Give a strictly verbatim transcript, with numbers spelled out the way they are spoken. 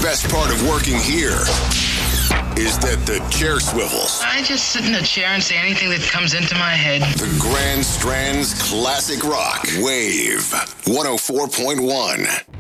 best part of working here is that the chair swivels. I just sit in a chair and say anything that comes into my head. The Grand Strand's classic rock. Wave one oh four point one.